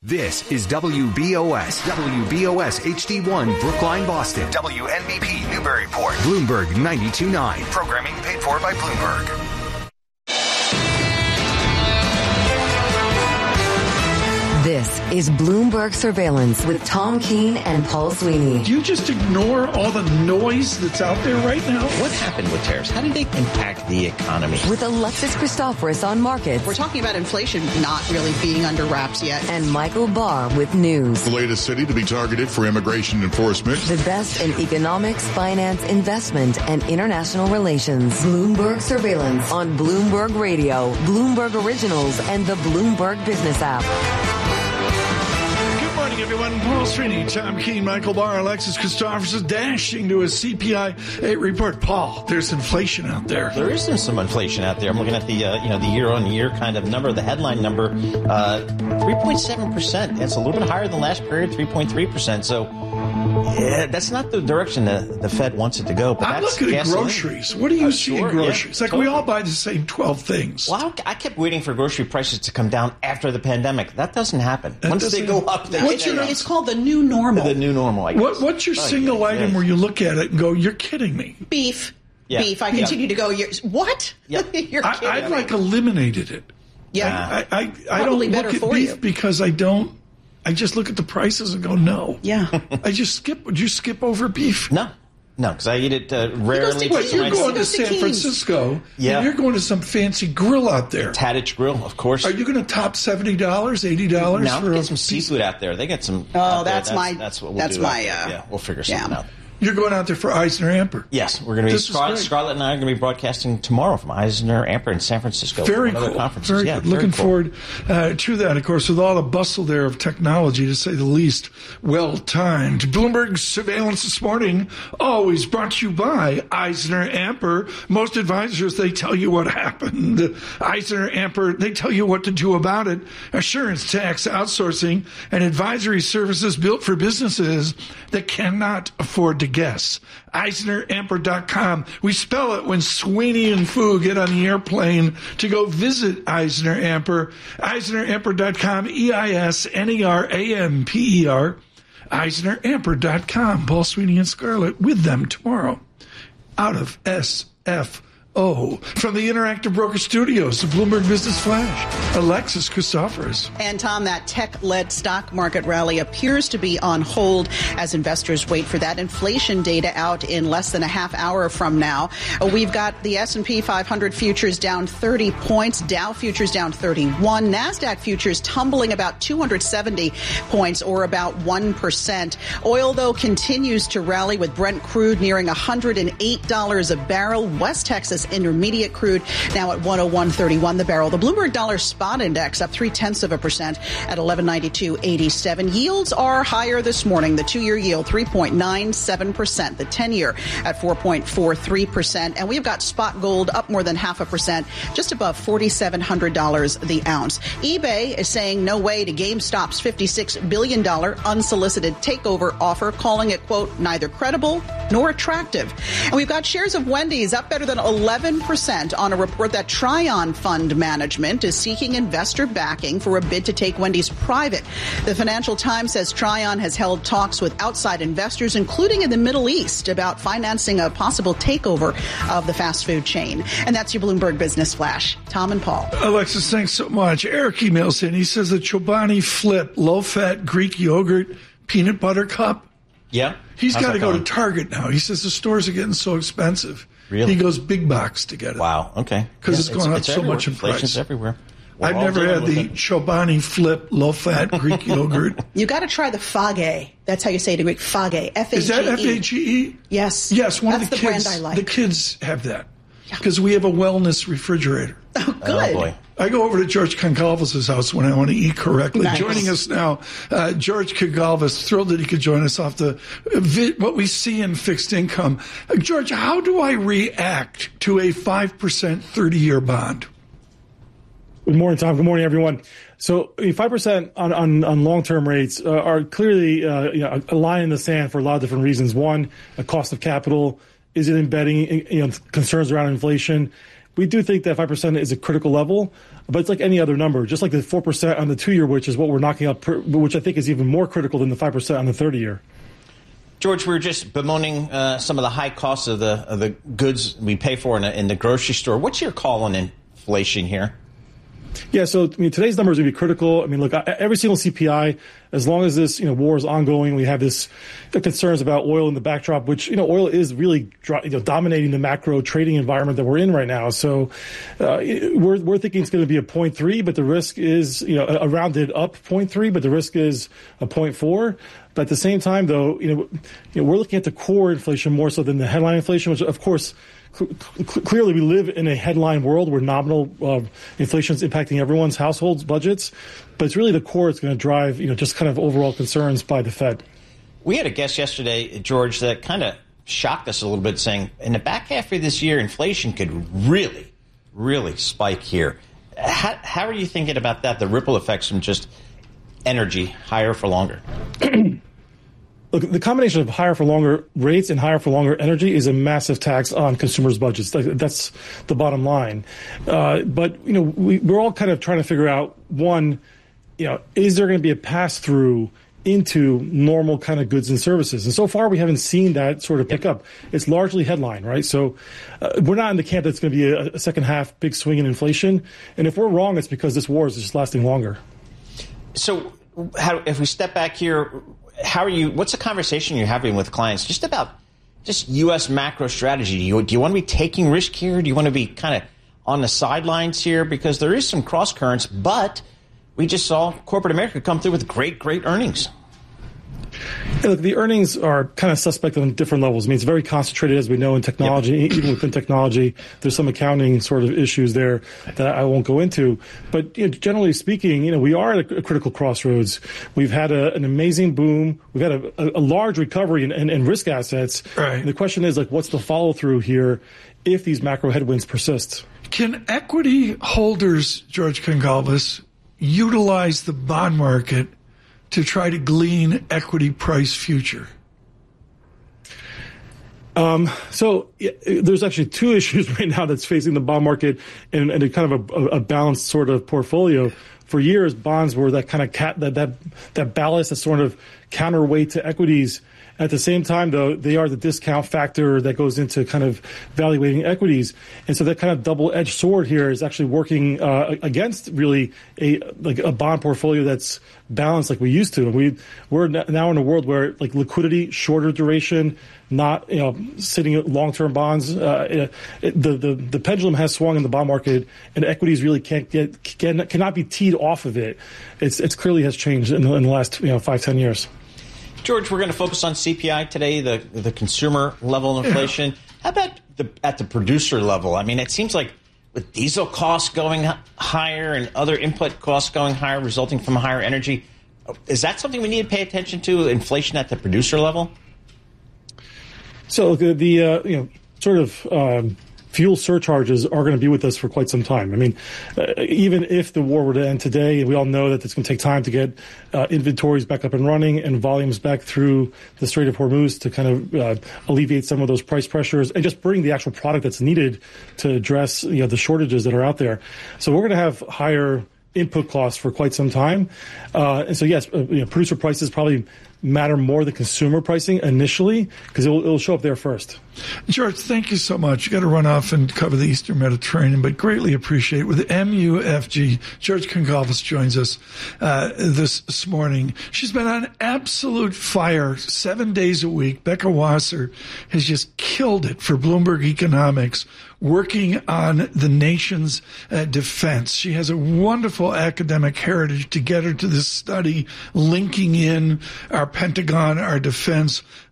This is WBOS HD1 Brookline, Boston. WNBP Newburyport. Bloomberg 92.9. Programming paid for by Bloomberg. This is Bloomberg Surveillance with Tom Keene and Paul Sweeney. Do you just ignore all the noise that's out there right now? What happened with tariffs? How did they impact the economy? With Alexis Christoforous on markets. We're talking about inflation not really being under wraps yet. And Michael Barr with news. The latest city to be targeted for immigration enforcement. The best in economics, finance, investment, and international relations. Bloomberg Surveillance on Bloomberg Radio, Bloomberg Originals, and the Bloomberg Business app. Good morning, everyone. Paul Sweeney, Tom Keene, Michael Barr, Alexis Christoforous dashing to a CPI report. Paul, there's inflation out there. There is some inflation out there. I'm looking at the the year-on-year kind of number, the headline number, 3.7%. That's a little bit higher than last period, 3.3%. So yeah, that's not the direction the Fed wants it to go. But I'm that's looking at gasoline. groceries. What do you see in groceries? Yeah, we all buy the same 12 things. Well, I kept waiting for grocery prices to come down after the pandemic. That doesn't happen. Once they go up, it's called the new normal. The new normal, I guess. What's your single item where you look at it and go, you're kidding me? Beef. Yeah. Beef. I continue to go, what? Yeah. You're kidding I've me. eliminated it. Yeah. I Probably don't better look at for beef you. because I just look at the prices and go, no. Yeah. I just skip. Would you skip over beef? No, because I eat it rarely. Wait, you're going to to San Keynes. Francisco, Yeah. and you're going to some fancy grill out there. Taddich Grill, of course. Are you going to top $70, $80 Now for get some seafood out there. They got some. Oh, out there. that's my- That's what we'll that's do. my, yeah, we'll figure something out. You're going out there for Eisner Amper. Yes, we're going to be. This is great. Scarlett and I are going to be broadcasting tomorrow from Eisner Amper in San Francisco. Very for one of cool. the conferences. Very Yeah, good. Looking cool. forward to that, of course, with all the bustle there of technology, to say the least. Well timed. Bloomberg Surveillance this morning, always brought to you by Eisner Amper. Most advisors, they tell you what happened. Eisner Amper, they tell you what to do about it. Assurance, tax, outsourcing, and advisory services built for businesses that cannot afford to guess. EisnerAmper.com. We spell it when Sweeney and Fu get on the airplane to go visit Eisner Amper. EisnerAmper.com, EisnerAmper. EisnerAmper.com. Paul Sweeney and Scarlett with them tomorrow out of SFO. From the Interactive Broker Studios, the Bloomberg Business Flash, Alexis Christoforous. And Tom, that tech-led stock market rally appears to be on hold as investors wait for that inflation data out in less than a half hour from now. We've got the S&P 500 futures down 30 points, Dow futures down 31, NASDAQ futures tumbling about 270 points or about 1%. Oil, though, continues to rally with Brent crude nearing $108 a barrel. West Texas Intermediate crude now at 101.31 the barrel. The Bloomberg Dollar Spot Index up 0.3% at 1192.87. Yields are higher this morning. The 2-year yield 3.97%. The 10-year at 4.43%. And we've got spot gold up more than 0.5%, just above $4,700 the ounce. eBay is saying no way to GameStop's $56 billion unsolicited takeover offer, calling it, quote, neither credible nor attractive. And we've got shares of Wendy's up better than 11% on a report that Tryon Fund Management is seeking investor backing for a bid to take Wendy's private. The Financial Times says Tryon has held talks with outside investors, including in the Middle East, about financing a possible takeover of the fast food chain. And that's your Bloomberg Business Flash. Tom and Paul. Alexis, thanks so much. Eric emails in. He says the Chobani Flip low-fat Greek yogurt peanut butter cup. Yeah. He's got to go to Target now. He says the stores are getting so expensive. Really? He goes big box to get it. Wow. Okay. Because it's going up so everywhere. much in price. Inflation's everywhere. I've never had the Chobani Flip low-fat Greek yogurt. You got to try the Fage. That's how you say it in Greek. Fage. F-A-G-E. Is that F-A-G-E? Yes. Yes, one That's of the brand kids. I like. The kids have that because we have a wellness refrigerator. Oh, good. Oh, boy. I go over to George Congalvis' house when I want to eat correctly. Nice. Joining us now, George Congalvis, thrilled that he could join us off the what we see in fixed income. George, how do I react to a 5% 30-year bond? Good morning, Tom. Good morning, everyone. So 5% on long-term rates are clearly a line in the sand for a lot of different reasons. One, a cost of capital. Is it embedding concerns around inflation? we do think that 5% is a critical level, but it's like any other number, just like the 4% on the 2-year, which is what we're knocking up, which I think is even more critical than the 5% on the 30-year. George, we were just bemoaning some of the high costs of the goods we pay for in the grocery store. What's your call on inflation here? Yeah, so today's number is going to be critical. Look, every single CPI, as long as this war is ongoing, we have this concerns about oil in the backdrop, which oil is really dominating the macro trading environment that we're in right now. So we're thinking it's going to be a 0.3, but the risk is a rounded up 0.3, but the risk is a 0.4. But at the same time, though, we're looking at the core inflation more so than the headline inflation, which of course. Clearly, we live in a headline world where nominal inflation is impacting everyone's households' budgets, but it's really the core that's going to drive, just kind of overall concerns by the Fed. We had a guest yesterday, George, that kind of shocked us a little bit, saying in the back half of this year, inflation could really, really spike here. How are you thinking about that, the ripple effects from just energy higher for longer? Look, the combination of higher for longer rates and higher for longer energy is a massive tax on consumers' budgets. That's the bottom line. But we're all kind of trying to figure out, one, is there going to be a pass-through into normal kind of goods and services? And so far, we haven't seen that sort of pick up. It's largely headline, right? So we're not in the camp that's going to be a second half big swing in inflation. And if we're wrong, it's because this war is just lasting longer. So if we step back here, what's the conversation you're having with clients just about just U.S. macro strategy? Do you want to be taking risk here? Do you want to be kind of on the sidelines here? Because there is some cross currents, but we just saw corporate America come through with great earnings. Yeah, look, the earnings are kind of suspect on different levels. It's very concentrated, as we know, in technology. Yep. Even within technology, there's some accounting sort of issues there that I won't go into. But generally speaking, we are at a critical crossroads. We've had an amazing boom. We've had a large recovery in risk assets. Right. And the question is, what's the follow-through here if these macro headwinds persist? Can equity holders, George Goncalves, utilize the bond market to try to glean equity price future? So there's actually two issues right now that's facing the bond market and a kind of a balanced sort of portfolio. For years, bonds were that kind of that ballast, that sort of counterweight to equities. At the same time, though, they are the discount factor that goes into kind of valuating equities. And so that kind of double-edged sword here is actually working against really a bond portfolio that's balanced like we used to. And we're now in a world where liquidity, shorter duration, not sitting long-term bonds. The pendulum has swung in the bond market, and equities really cannot be teed off of it. It's clearly has changed in the last 5-10 years. George, we're going to focus on CPI today, the consumer level of inflation. How about at the producer level? It seems like with diesel costs going higher and other input costs going higher, resulting from higher energy, is that something we need to pay attention to, inflation at the producer level? So the fuel surcharges are going to be with us for quite some time. Even if the war were to end today, we all know that it's going to take time to get inventories back up and running and volumes back through the Strait of Hormuz to kind of alleviate some of those price pressures and just bring the actual product that's needed to address the shortages that are out there. So we're going to have higher input costs for quite some time. And so, yes, producer prices probably matter more than consumer pricing initially because it'll show up there first. George, thank you so much. You got to run off and cover the Eastern Mediterranean, but greatly appreciate it. With MUFG, George Goncalves joins us this morning. She's been on absolute fire 7 days a week. Becca Wasser has just killed it for Bloomberg Economics, working on the nation's defense. She has a wonderful academic heritage to get her to this study, linking in our Pentagon, our defense,